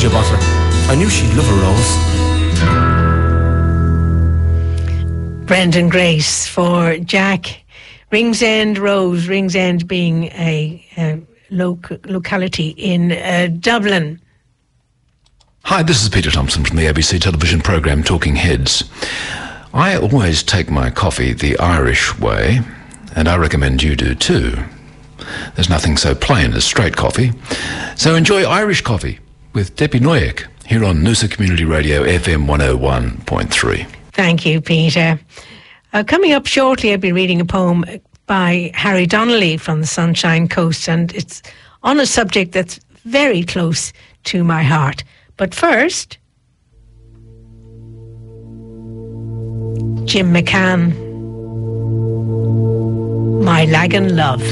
you, Butler. I knew she'd love a rose. Brendan Grace for Jack. Ringsend Rose, Ringsend being a locality in Dublin. Hi, this is Peter Thompson from the ABC television programme Talking Heads. I always take my coffee the Irish way, and I recommend you do too. There's nothing so plain as straight coffee. So enjoy Irish coffee with Debbie Noyek here on Noosa Community Radio FM 101.3. Thank you, Peter. Coming up shortly, I'll be reading a poem by Harry Donnelly from the Sunshine Coast, and it's on a subject that's very close to my heart. But first, Jim McCann, My Lagan Love.